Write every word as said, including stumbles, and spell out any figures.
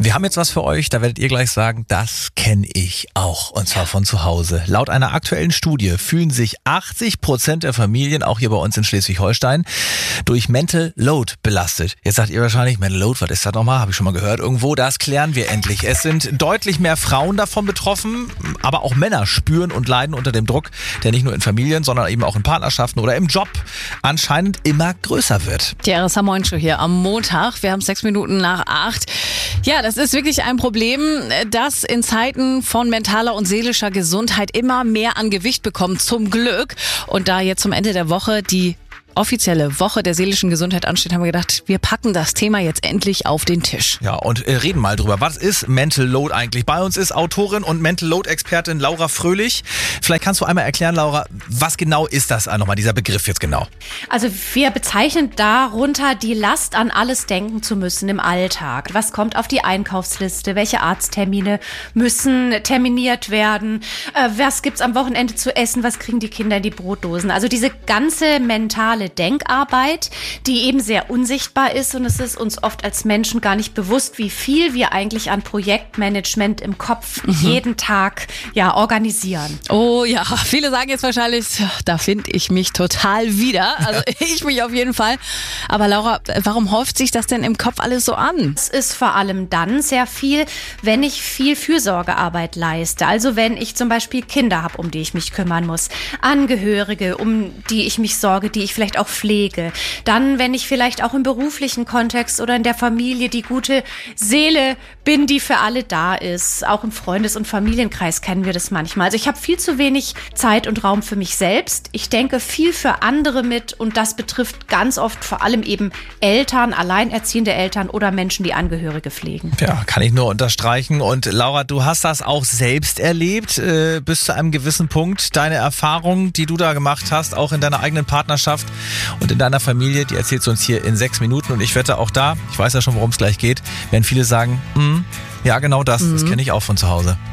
Wir haben jetzt was für euch, da werdet ihr gleich sagen, das kenne ich auch, und zwar von zu Hause. Laut einer aktuellen Studie fühlen sich achtzig Prozent der Familien, auch hier bei uns in Schleswig-Holstein, durch Mental Load belastet. Jetzt sagt ihr wahrscheinlich, Mental Load, was ist das nochmal? Habe ich schon mal gehört irgendwo. Das klären wir endlich. Es sind deutlich mehr Frauen davon betroffen, aber auch Männer spüren und leiden unter dem Druck, der nicht nur in Familien, sondern eben auch in Partnerschaften oder im Job anscheinend immer größer wird. Die R S H-Morgenshow hier am Montag. Wir haben sechs Minuten nach acht. Ja, das ist wirklich ein Problem, das in Zeiten von mentaler und seelischer Gesundheit immer mehr an Gewicht bekommt, zum Glück. Und da jetzt zum Ende der Woche die offizielle Woche der seelischen Gesundheit ansteht, haben wir gedacht, wir packen das Thema jetzt endlich auf den Tisch. Ja, und äh, reden mal drüber. Was ist Mental Load eigentlich? Bei uns ist Autorin und Mental Load Expertin Laura Fröhlich. Vielleicht kannst du einmal erklären, Laura, was genau ist das nochmal, dieser Begriff jetzt genau? Also wir bezeichnen darunter die Last, an alles denken zu müssen im Alltag. Was kommt auf die Einkaufsliste? Welche Arzttermine müssen terminiert werden? Äh, was gibt's am Wochenende zu essen? Was kriegen die Kinder in die Brotdosen? Also diese ganze mentale Denkarbeit, die eben sehr unsichtbar ist, und es ist uns oft als Menschen gar nicht bewusst, wie viel wir eigentlich an Projektmanagement im Kopf mhm. jeden Tag ja organisieren. Oh ja, viele sagen jetzt wahrscheinlich, da finde ich mich total wieder. Also ich mich auf jeden Fall. Aber Laura, warum häuft sich das denn im Kopf alles so an? Es ist vor allem dann sehr viel, wenn ich viel Fürsorgearbeit leiste. Also wenn ich zum Beispiel Kinder habe, um die ich mich kümmern muss, Angehörige, um die ich mich sorge, die ich vielleicht auch pflege. Dann, wenn ich vielleicht auch im beruflichen Kontext oder in der Familie die gute Seele bin, die für alle da ist. Auch im Freundes- und Familienkreis kennen wir das manchmal. Also ich habe viel zu wenig Zeit und Raum für mich selbst. Ich denke viel für andere mit, und das betrifft ganz oft vor allem eben Eltern, alleinerziehende Eltern oder Menschen, die Angehörige pflegen. Ja, kann ich nur unterstreichen. Und Laura, du hast das auch selbst erlebt, äh, bis zu einem gewissen Punkt. Deine Erfahrungen, die du da gemacht hast, auch in deiner eigenen Partnerschaft und in deiner Familie, die erzählst du uns hier in sechs Minuten. Und ich wette auch da, ich weiß ja schon, worum es gleich geht, werden viele sagen, mm, ja genau das, mhm. das kenne ich auch von zu Hause.